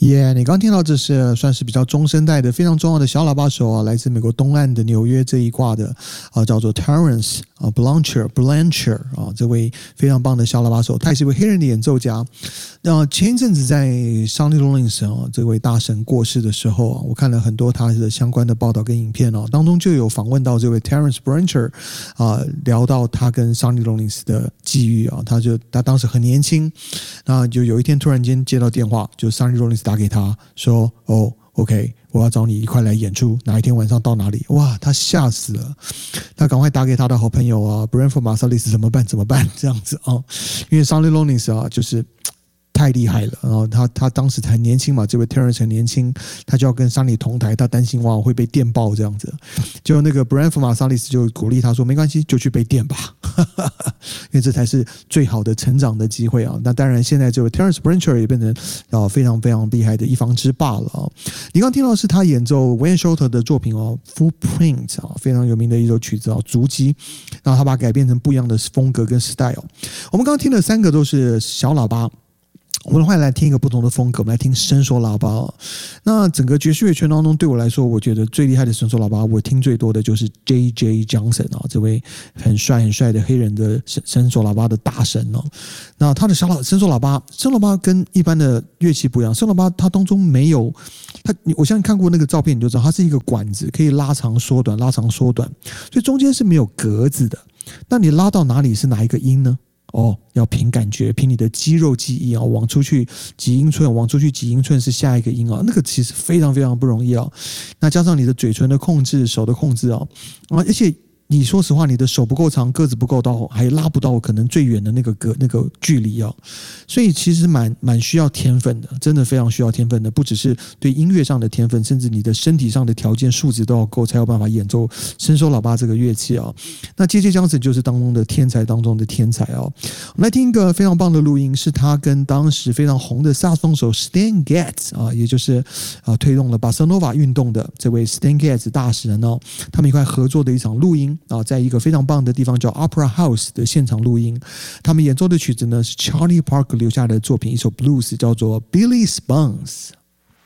你刚听到这是算是比较中生代的非常重要的小喇叭手啊，来自美国东岸的纽约这一挂的叫做 Terence Blanchard 这位非常棒的小喇叭手，他也是一位黑人的演奏家。前一阵子在 Sonny Rollins 这位大神过世的时候我看了很多他的相关的报道跟影片当中就有访问到这位 Terence Blanchard 聊到他跟 Sonny Rollins 的际遇他当时很年轻，那就有一天突然间接到电话，就 Sonny Rollins 打给他说OK 我要找你一块来演出，哪一天晚上到哪里。哇，他吓死了，他赶快打给他的好朋友Branford Marsalis 怎么办这样子因为 Sonny Rollins 就是太厉害了，然后他当时很年轻嘛，这位 Terence 很年轻，他就要跟Sonny同台，他担心会被电爆这样子，结果那个 Branford Marsalis 就鼓励他说没关系，就去被电吧因为这才是最好的成长的机会那当然现在这位 Terence Blanchard 也变成非常非常厉害的一方之霸了你刚听到的是他演奏 Wayne Shorter 的作品Footprint 非常有名的一首曲子足迹，然后他把它改编成不一样的风格跟 style。 我们刚刚听的三个都是小喇叭，我们来听一个不同的风格，我们来听伸缩喇叭那整个爵士乐圈当中，对我来说，我觉得最厉害的伸缩喇叭，我听最多的就是 J.J. Johnson 这位很帅的黑人的伸缩喇叭的大神那他的伸缩喇叭跟一般的乐器不一样，伸缩喇叭它当中没有我相信看过那个照片你就知道，它是一个管子，可以拉长缩短，所以中间是没有格子的。那你拉到哪里是哪一个音呢？要凭感觉，凭你的肌肉记忆往出去几英寸是下一个音那个其实非常非常不容易那加上你的嘴唇的控制，手的控制而且你说实话，你的手不够长，个子不够到，还拉不到可能最远的那个距离所以其实蛮需要天分的，真的非常需要天分的，不只是对音乐上的天分，甚至你的身体上的条件素质都要够，才有办法演奏伸缩喇叭这个乐器那J.J. Johnson 就是当中的天才当中的天才我们来听一个非常棒的录音，是他跟当时非常红的萨克斯风手 Stan Getz 也就是推动了巴塞诺瓦运动的这位 Stan Getz 大使人他们一块合作的一场录音在一个非常棒的地方叫 Opera House 的现场录音，他们演奏的曲子呢是 Charlie Parker 留下来的作品，一首 blues 叫做 Billy Spoons。